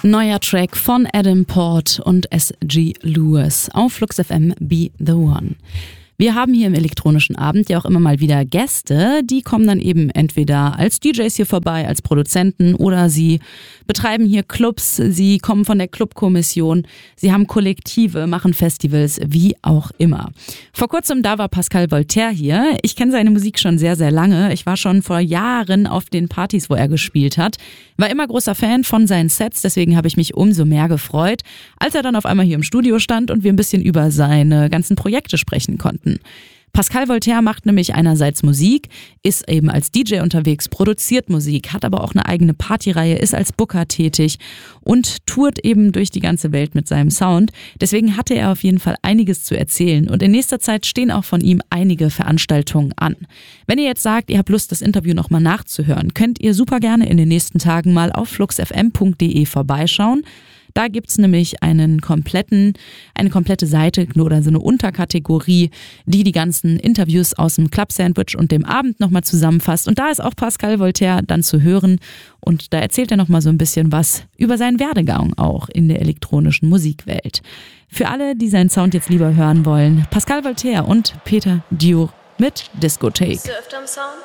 Neuer Track von Adam Port und S.G. Lewis auf Flux FM Be The One. Wir haben hier im elektronischen Abend ja auch immer mal wieder Gäste, die kommen dann eben entweder als DJs hier vorbei, als Produzenten oder sie betreiben hier Clubs, sie kommen von der Clubkommission, sie haben Kollektive, machen Festivals, wie auch immer. Vor kurzem da war Pascal Voltaire hier. Ich kenne seine Musik schon sehr, sehr lange. Ich war schon vor Jahren auf den Partys, wo er gespielt hat. War immer großer Fan von seinen Sets, deswegen habe ich mich umso mehr gefreut, als er dann auf einmal hier im Studio stand und wir ein bisschen über seine ganzen Projekte sprechen konnten. Pascal Voltaire macht nämlich einerseits Musik, ist eben als DJ unterwegs, produziert Musik, hat aber auch eine eigene Partyreihe, ist als Booker tätig und tourt eben durch die ganze Welt mit seinem Sound. Deswegen hatte er auf jeden Fall einiges zu erzählen und in nächster Zeit stehen auch von ihm einige Veranstaltungen an. Wenn ihr jetzt sagt, ihr habt Lust, das Interview nochmal nachzuhören, könnt ihr super gerne in den nächsten Tagen mal auf fluxfm.de vorbeischauen. Da gibt's nämlich eine komplette Seite oder so eine Unterkategorie, die die ganzen Interviews aus dem Club Sandwich und dem Abend nochmal zusammenfasst. Und da ist auch Pascal Voltaire dann zu hören. Und da erzählt er nochmal so ein bisschen was über seinen Werdegang auch in der elektronischen Musikwelt. Für alle, die seinen Sound jetzt lieber hören wollen, Pascal Voltaire und Peter Dior mit Discothek. Bist du öfter am Sound?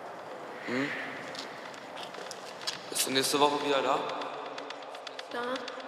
Bist du nächste Woche wieder da? Da.